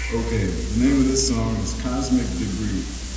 Okay, the name of this song is Cosmic Degree.